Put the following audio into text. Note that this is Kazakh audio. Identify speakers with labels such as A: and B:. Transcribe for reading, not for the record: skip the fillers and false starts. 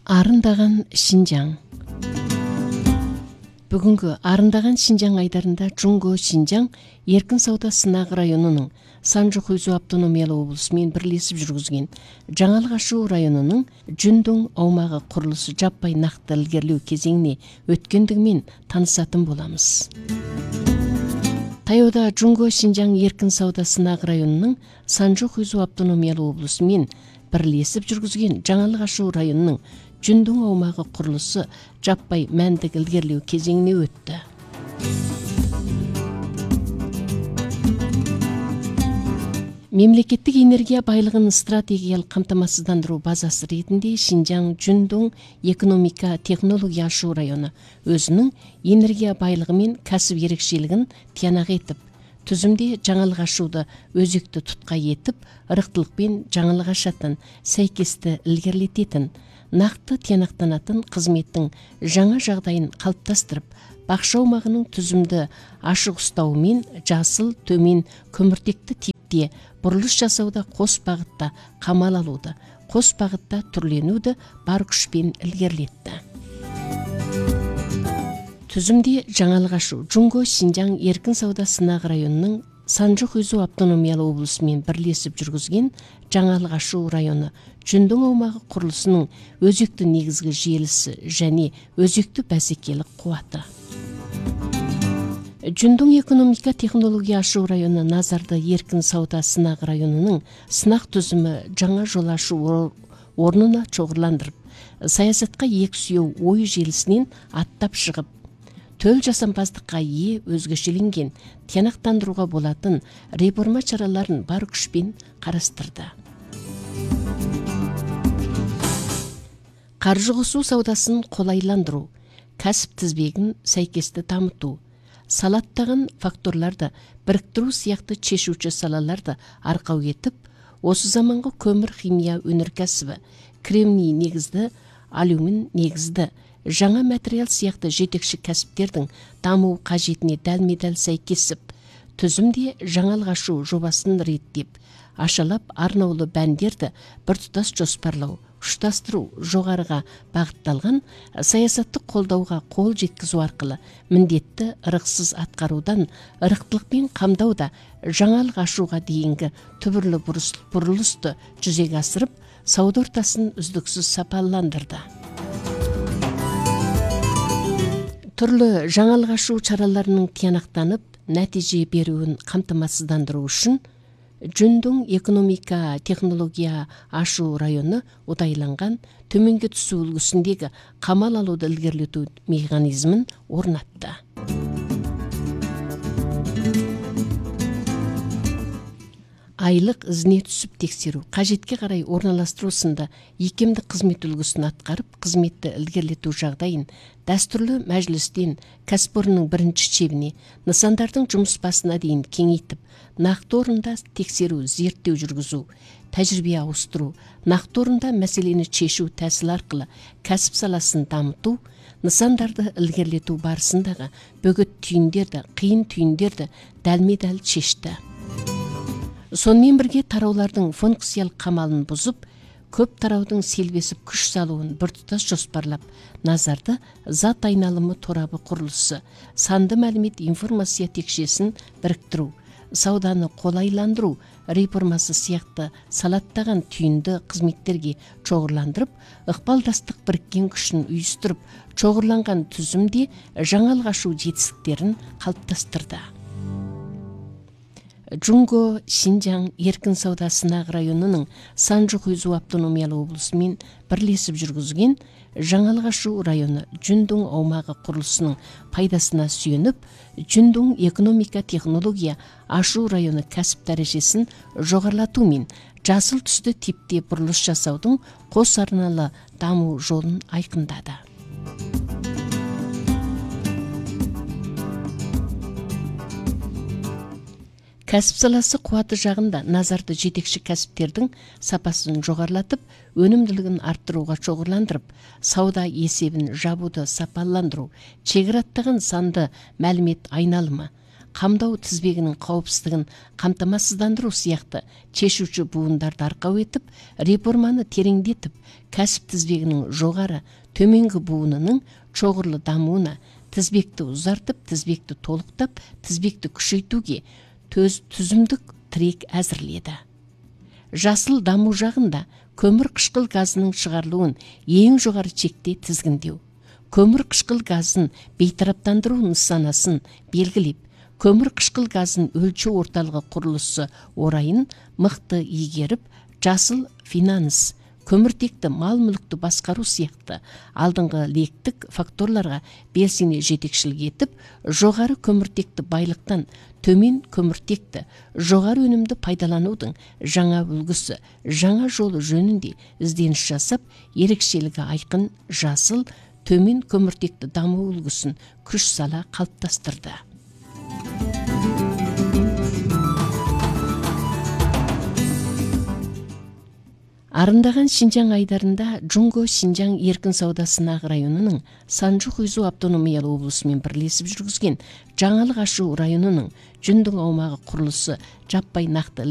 A: Арындаған Шинжаң. Бүгінгі арындаған Шинжаң айдарында Жунго Шинжаң еркін сауда сынақ районының Санжу-Хуйзу автономиялы облысымен бірлесіп жүргізген Жаңалық-Ашу районының Жүндүң аумағы құрылысы жаппай нақты ілгерілеу кезеңіне өткендігімен танысатын боламыз. Таяуда Жунго Шинжаң еркін сауда сынақ районының Санжу-Хуйзу автономиялы облысымен бірлесіп жүргізген Жаңалық-Ашу районының Жүндүң аумағы құрылысы жаппай мәндік ілгерілеу кезеңіне өтті. Мемлекеттік энергия байлығын стратегиялық қамтамасыздандыру базасы ретінде Шинжаң Жүндүң экономика технология ашу районы өзінің энергия байлығы мен кәсіп ерекшелігін тиянақ етіп, түзімде жаңалық ашуды өзекті тұтқа етіп, ырықтылықпен жаңалық ашатын, сәйкесті ілгерілететін, нақты тиянақтанатын қызметтің жаңа жағдайын қалыптастырып, бақша аумағының түзімді ашық ұстауымен жасыл, төмен, көміртекті типте бұрылыс жасауда қос бағытта қамал алуды, қос бағытта түрленуді бар күшпен ілгерілетті. Түзімде жаңалық ашу Жунго Шинжаң еркін сауда сынақ районының Санжу-Хуйзу автономиялы облысымен бірлесіп жүргізген Жаңалық-Ашу районы Жүндүң аумағы құрылысының өзекті негізгі желісі және өзекті бәсекелік қуаты. Жүндүң экономика технология ашу районы назарды еркін сауда сынақ районының сынақ түзімі жаңа жол ашу орнына чоғырландырып, саясатқа ексеу ой желісінен аттап шығып, төл жасампаздыққа өзгешеленген тиянақтандыруға болатын реформа шараларын бар күшпен қарастырды. Қаржы қосу саудасын қолайландыру, кәсіп тізбегін сәйкесті дамыту, салаттаған факторларды біріктіру сияқты шешуші салаларды арқау етіп, осы заманғы көмір химия өнеркәсібі, кремний негізді, алюмин негізді, жаңа материал сияқты жетекші кәсіптердің даму қажетіне дәлме-дәл сәйкесіп, түзімде жаңалық ашу жобасын реттеп, ашалап арнаулы бәндерді біртұтас жоспарлау, ұштастыру жоғарыға бағытталған саясаттық қолдауға қол жеткізу арқылы міндетті ырықсыз атқарудан ырықтылықпен қамдауда жаңалық ашуға дейінгі түбірлі бұрылысты жүзеге асырып, сауда ортасын үздіксіз сапаландырды. Түрлі жаңалық ашу шараларының тиянақтанып, нәтиже беруін қамтамасыздандыру үшін Жүндүң экономика технология ашу районы ұдайланған төменге түсу үлгісіндегі қамал алуды ілгерілету механизмін орнатты. Айлық ізіне түсіп тексеру, қажетке қарай орналастыру сынды икемді қызмет үлгісін атқарып, қызметті ілгерілету жағдайын дәстүрлі мәжілістен кәсіпорынның бірінші шебіне, нысандардың жұмыс басына дейін кеңейтіп, нақты орында тексеру, зерттеу жүргізу, тәжірибе ауыстыру, нақты орында мәселені шешу тәсіл арқылы кәсіп саласын дамыту, нысандарды ілгерілету барысындағы бөгет түйіндерді, қиын түйіндерді дәлме-дәл шешті. Сонымен бірге тараулардың функциялық қамалын бұзып, көп тараудың селбесіп күш салуын біртұтас жоспарлап, назарды зат айналымы торабы құрылысы, санды мәлімет информация текшесін біріктіру, сауданы қолайландыру реформасы сияқты салаттаған түйінді қызметтерге чоғырландырып, ықпалдастық біріккен күшін үйістіріп, чоғырланған түзімде жаңалық ашу жетістіктерін қалыптастырды. Жунго Шинжаң еркін сауда сынақ районының Санжу-Хуйзу автономиялы облысымен бірлесіп жүргізген Жаңалық-Ашу районы Жүндүң аумағы құрылысының пайдасына сүйеніп, Жүндүң экономика технология ашу районы кәсіп дәрежесін жоғарлату мен жасыл түсті типте бұрылыс жасаудың қос арналы даму жолын айқындады. Кәсіп саласы қуаты жағында назарды жетекші кәсіптердің сапасын жоғарлатып, өнімділігін арттыруға шоғырландырып, сауда есебін жабуды сапаландыру, шегір аттаған санды мәлімет айналымы, камдоо тизбегинин коопсуздугун камтамасыздандыруу сыяктуу чечүүчү буундарды аркау этип, реформаны тереңдетип, касып тизбегинин жогору, төмөнкү буунунун чогурлуу дамууна, тизбекти узартып, тизбекти толуктап, тизбекти күчөйтүүгө түзүмдүк тирек азырледі. Жасыл дамуу жагында көмүр кышкыл газынын чыгарылуун эң жогору чекте тизгиндөө, көмүр кышкыл газын бейтараптандыруу нысанасын белгилеп, көмүр кышкыл газын өлчөө орталыгы курулушу орайын мыкты ийгерип, жасыл финанс, көмүртекти мал-мүлктү баскаруу сыяктуу алдыңкы лектик факторлорго белсене жетекчилик этип, жогору көмүртекти байлыктан төмөн көмүртекти жогору өнүмдү пайдалануудун жаңа үлгүсү, жаңа жолу жөнүндө издениш жасап, эрекчелиги айкын жасыл төмөн көмүртекти дамуу үлгүсүн күч сала калыптастырды. Арындаган Шинжаң айдарында Жунго Шинжаң эркин сауда сынак районунун Санжу Хуйзу автономиялык облусу менен бирлешип жүргүзгөн Жаңылык Ашуу районунун Жүндүң аумагы курулушу жаппай накты